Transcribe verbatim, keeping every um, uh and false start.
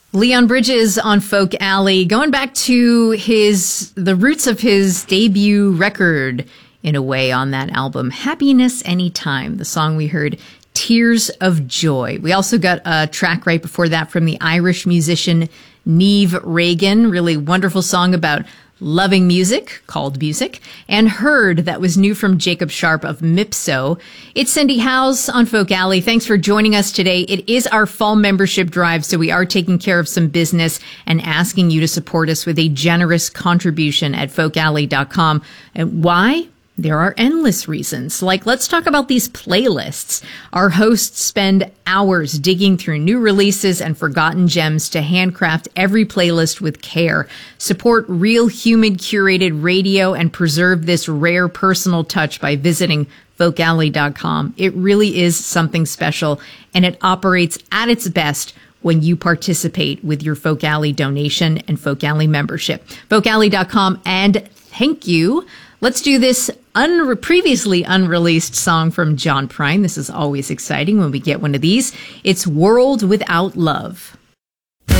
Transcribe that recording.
Leon Bridges on Folk Alley, going back to his the roots of his debut record, in a way, on that album, Happiness Anytime, the song we heard, Tears of Joy. We also got a track right before that from the Irish musician Niamh Reagan, really wonderful song about loving music, called Music, and Heard, that was new from Jacob Sharp of Mipso. It's Cindy Howes on Folk Alley. Thanks for joining us today. It is our fall membership drive, so we are taking care of some business and asking you to support us with a generous contribution at folk alley dot com. And why? There are endless reasons. Like, let's talk about these playlists. Our hosts spend hours digging through new releases and forgotten gems to handcraft every playlist with care. Support real human curated radio and preserve this rare personal touch by visiting folk alley dot com. It really is something special, and it operates at its best when you participate with your Folk Alley donation and Folk Alley membership. folk alley dot com, and thank you. Let's do this un- previously unreleased song from John Prine. This is always exciting when we get one of these. It's World Without Love.